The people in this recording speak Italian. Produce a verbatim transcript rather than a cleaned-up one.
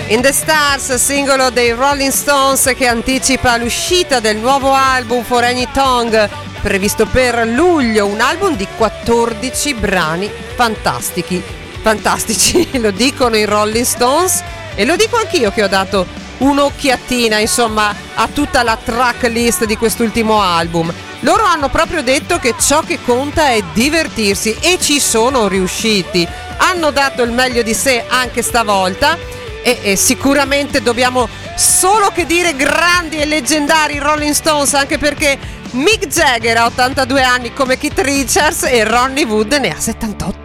In the Stars, singolo dei Rolling Stones che anticipa l'uscita del nuovo album For Any Tongue, previsto per luglio, un album di quattordici brani fantastici, fantastici, lo dicono i Rolling Stones e lo dico anch'io che ho dato un'occhiatina, insomma, a tutta la tracklist di quest'ultimo album. Loro hanno proprio detto che ciò che conta è divertirsi e ci sono riusciti, hanno dato il meglio di sé anche stavolta. E, e sicuramente dobbiamo solo che dire grandi e leggendari Rolling Stones, anche perché Mick Jagger ha ottantadue anni come Keith Richards e Ronnie Wood ne ha settantotto.